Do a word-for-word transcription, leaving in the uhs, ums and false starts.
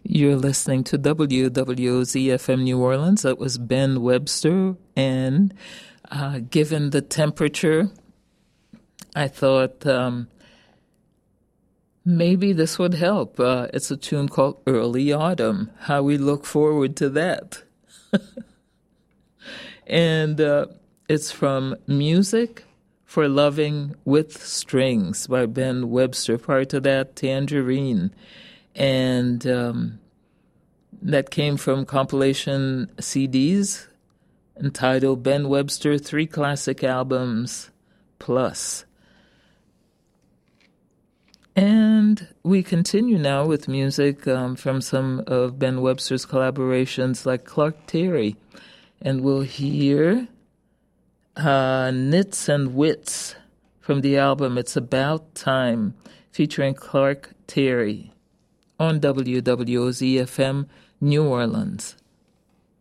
You're listening to W W O Z F M New Orleans. That was Ben Webster. And uh, given the temperature, I thought um, maybe this would help. Uh, it's a tune called Early Autumn. How we look forward to that. And uh, it's from Music for Loving with Strings by Ben Webster. Prior to that, Tangerine. And um, that came from compilation C Ds entitled Ben Webster Three Classic Albums Plus. And we continue now with music um, from some of Ben Webster's collaborations like Clark Terry. And we'll hear uh, Knits and Wits from the album It's About Time, featuring Clark Terry on W W O Z F M New Orleans.